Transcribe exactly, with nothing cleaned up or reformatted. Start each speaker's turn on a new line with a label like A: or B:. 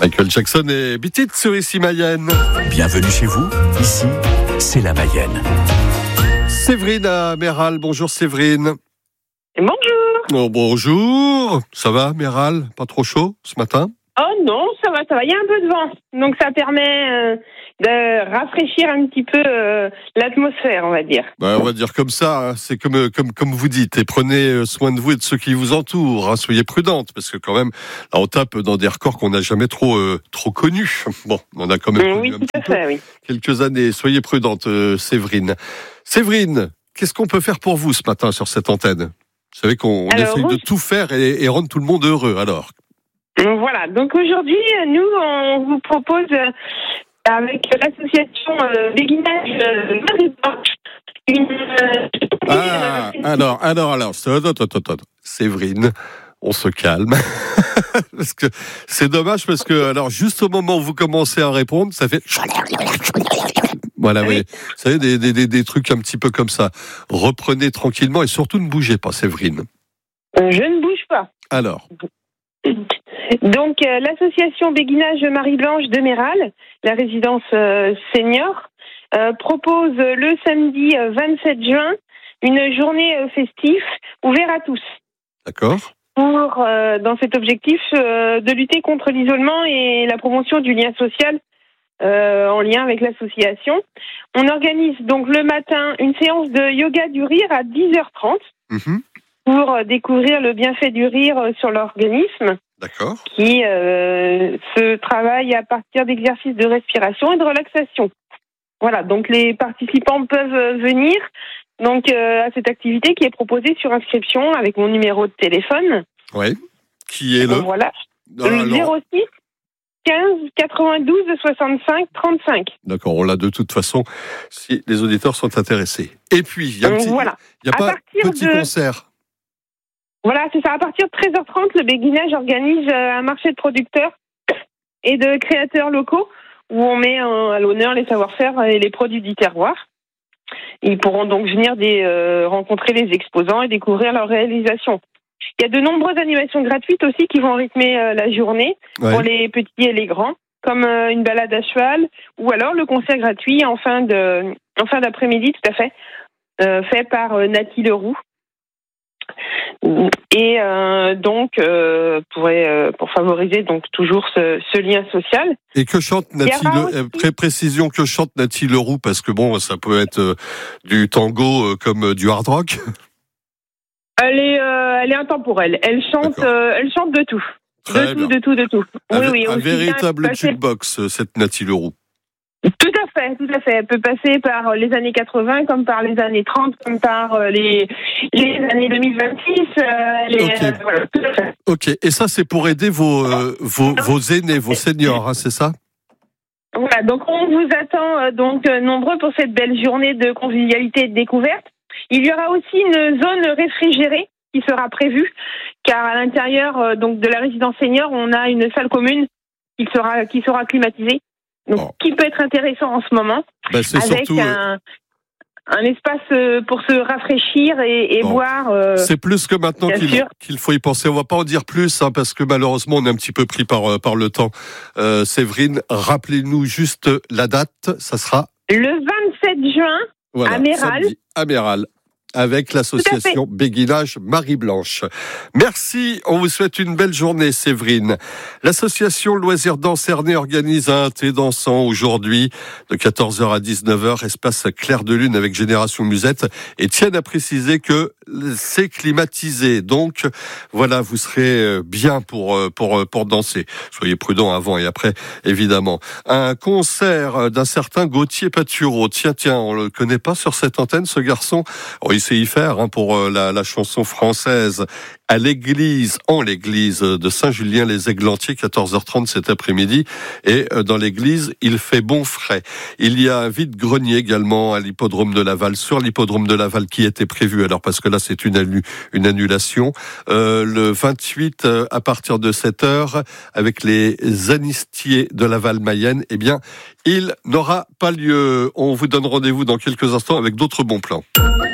A: Michael Jackson et Beat It sur Ici Mayenne.
B: Bienvenue chez vous, ici, c'est la Mayenne.
A: Séverine à Méral, bonjour Séverine.
C: Bonjour.
A: Oh, bonjour, ça va Méral? Pas trop chaud ce matin?
C: Oh non, ça va, ça va, il y a un peu de vent, donc ça permet euh, de rafraîchir un petit peu euh, l'atmosphère, on va dire.
A: Ben, on va dire comme ça, hein. C'est comme, comme, comme vous dites, et prenez soin de vous et de ceux qui vous entourent, hein. Soyez prudentes, parce que quand même, là, on tape dans des records qu'on n'a jamais trop, euh, trop connus. Bon, on en a quand même
C: Mmh,
A: connu
C: oui,
A: un
C: tout
A: petit
C: à
A: peu.
C: fait, oui.
A: Quelques années, soyez prudente, euh, Séverine. Séverine, qu'est-ce qu'on peut faire pour vous ce matin sur cette antenne? Vous savez qu'on
C: Alors,
A: essaye
C: moi,
A: de tout faire et, et rendre tout le monde heureux, alors.
C: Voilà, donc aujourd'hui, nous, on vous propose, euh, avec l'association euh, Béguinage euh, Marie-Blanche, une... Euh,
A: Ah, alors, alors, alors, attends, attends, attends, Séverine, on se calme. Parce que c'est dommage, parce que, alors, juste au moment où vous commencez à répondre, ça fait... Voilà, oui. Vous savez, des, des, des, des trucs un petit peu comme ça. Reprenez tranquillement et surtout ne bougez pas, Séverine.
C: euh, je ne bouge pas.
A: Alors,
C: Donc, euh, l'association Béguinage Marie-Blanche de Méral, la résidence euh, senior, euh, propose euh, le samedi euh, vingt-sept juin une journée euh, festive ouverte à tous.
A: d'accord.
C: Pour, euh, dans cet objectif euh, de lutter contre l'isolement et la promotion du lien social euh, en lien avec l'association. On organise donc le matin une séance de yoga du rire à dix heures trente
A: Mm-hmm.
C: pour euh, découvrir le bienfait du rire euh, sur l'organisme,
A: D'accord.
C: qui euh, se travaille à partir d'exercices de respiration et de relaxation. Voilà, donc les participants peuvent venir donc euh, à cette activité qui est proposée sur inscription avec mon numéro de téléphone.
A: Oui. Qui est le...
C: Donc, voilà,
A: Ah, alors,
C: le zéro six quinze quatre-vingt-douze soixante-cinq trente-cinq.
A: D'accord, on l'a de toute façon, si les auditeurs sont intéressés. Et puis, il y a un
C: Donc,
A: petit...
C: voilà.
A: Il n'y a
C: À
A: pas
C: partir
A: petit
C: de-
A: concert.
C: Voilà, c'est ça. À partir de treize heures trente, le Béguinage organise euh, un marché de producteurs et de créateurs locaux où on met euh, à l'honneur les savoir-faire et les produits du terroir. Ils pourront donc venir des, euh, rencontrer les exposants et découvrir leurs réalisations. Il y a de nombreuses animations gratuites aussi qui vont rythmer euh, la journée
A: Ouais.
C: pour les petits et les grands, comme euh, une balade à cheval ou alors le concert gratuit en fin de, en fin d'après-midi, tout à fait, euh, fait par euh, Nathalie Leroux. Et euh, donc, euh, pour, euh, pour favoriser donc toujours ce, ce lien social.
A: Et que chante Nathalie
C: Il y aura
A: Le... euh,
C: aussi-
A: pré- précision, que chante Nathalie Leroux, parce que bon, ça peut être euh, du tango euh, comme euh, du hard rock.
C: Elle est, euh, elle est intemporelle. Elle chante,
A: D'accord.
C: euh, elle chante de tout,
A: Très
C: de
A: bien.
C: tout, de tout, de tout.
A: Un,
C: Oui, oui.
A: un
C: aussi bien,
A: véritable
C: elle peut passer-
A: jukebox, euh, cette Nathalie Leroux.
C: Tout à fait, tout à fait. Elle peut passer par les années quatre-vingts, comme par les années trente, comme par euh, les, les années deux mille vingt-six. Euh, les,
A: Ok.
C: euh, voilà, tout à fait.
A: Ok, et ça c'est pour aider vos, euh, vos, vos aînés, vos seniors, hein, c'est ça?
C: Voilà, donc on vous attend euh, donc euh, nombreux pour cette belle journée de convivialité et de découverte. Il y aura aussi une zone réfrigérée qui sera prévue, car à l'intérieur euh, donc de la résidence senior, on a une salle commune qui sera qui sera climatisée. Donc,
A: Bon.
C: qui peut être intéressant en ce moment,
A: Ben, c'est
C: avec
A: surtout, euh,
C: un, un espace euh, pour se rafraîchir et, et
A: Bon.
C: boire. euh,
A: c'est plus que maintenant
C: bien
A: qu'il,
C: sûr.
A: qu'il faut y penser. On va pas en dire plus, hein, parce que malheureusement on est un petit peu pris par, euh, par le temps. Euh, Séverine, rappelez-nous juste la date, ça sera
C: le vingt-sept juin,
A: voilà,
C: à Méral.
A: samedi, à Méral, avec l'association Béguinage Marie-Blanche. Merci, on vous souhaite une belle journée, Séverine. L'association Loisirs Dansernay organise un thé dansant aujourd'hui, de quatorze heures à dix-neuf heures, espace Clair de Lune avec Génération Musette, et tiennent à préciser que c'est climatisé, donc voilà, vous serez bien pour, pour, pour danser. Soyez prudents avant et après, évidemment. Un concert d'un certain Gauthier Patureau. Tiens, tiens, on le connaît pas sur cette antenne, ce garçon. Oh, il sait y faire, hein, pour la, la chanson française. À l'église, en l'église de Saint-Julien-les-Églantiers, quatorze heures trente cet après-midi. Et dans l'église, il fait bon frais. Il y a un vide-grenier également à l'hippodrome de Laval, sur l'hippodrome de Laval qui était prévu. Alors, parce que là, c'est une, annu- une annulation. Euh, le vingt-huit, à partir de sept heures, avec les Anistiers de Laval-Mayenne, eh bien, il n'aura pas lieu. On vous donne rendez-vous dans quelques instants avec d'autres bons plans.